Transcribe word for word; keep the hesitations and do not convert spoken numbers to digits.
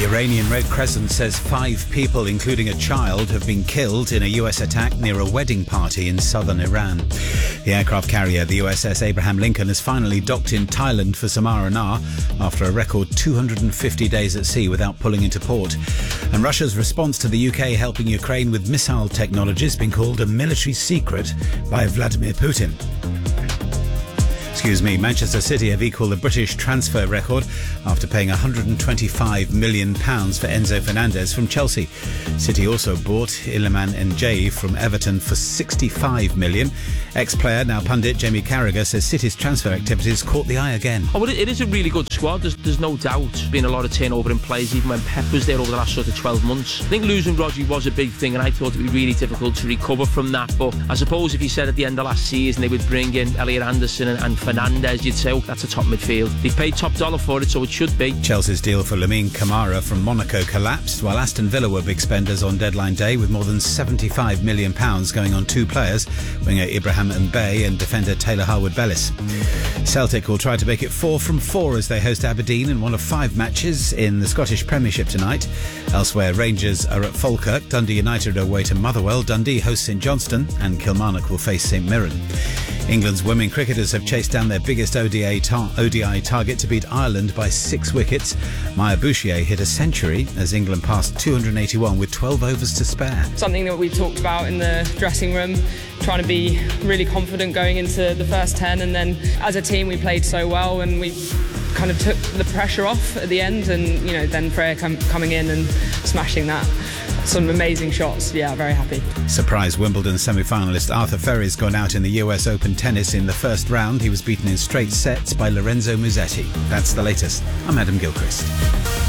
Iranian Red Crescent says five people, including a child, have been killed in a U S attack near a wedding party in southern Iran. The aircraft carrier, the U S S Abraham Lincoln, has finally docked in Thailand for Samar Anar after a record two hundred fifty days at sea without pulling into port. And Russia's response to the U K helping Ukraine with missile technology has been called a military secret by Vladimir Putin. Excuse me, Manchester City have equalled the British transfer record after paying one hundred twenty-five million pounds for Enzo Fernandez from Chelsea. City also bought Iliman Ndiaye from Everton for sixty-five million pounds. Ex-player, now pundit, Jamie Carragher says City's transfer activities caught the eye again. Oh, well, it is a really good squad. There's, there's no doubt. Been a lot of turnover in players, even when Pep was there over the last sort of twelve months. I think losing Rodri was a big thing, and I thought it would be really difficult to recover from that. But I suppose if you said at the end of last season they would bring in Elliot Anderson and, and Fernandez, you'd say, oh, that's a top midfield. They've paid top dollar for it, so it should be. Chelsea's deal for Lamine Camara from Monaco collapsed, while Aston Villa were big spenders on deadline day, with more than seventy-five million pounds going on two players, winger Ibrahim Mbaye and defender Taylor Harwood-Bellis. Celtic will try to make it four from four as they host Aberdeen in one of five matches in the Scottish Premiership tonight. Elsewhere, Rangers are at Falkirk, Dundee United are away to Motherwell, Dundee hosts St Johnstone, and Kilmarnock will face St Mirren. England's women cricketers have chased down their biggest O D I, tar- O D I target to beat Ireland by six wickets. Maya Bouchier hit a century as England passed two hundred eighty-one with twelve overs to spare. Something that we talked about in the dressing room, trying to be really confident going into the first ten, and then as a team we played so well and we kind of took the pressure off at the end, and you know then Freya com- coming in and smashing that. Some amazing shots. Yeah, very happy. Surprise Wimbledon semi-finalist Arthur Ferry's gone out in the U S Open tennis in the first round. He was beaten in straight sets by Lorenzo Musetti. That's the latest. I'm Adam Gilchrist.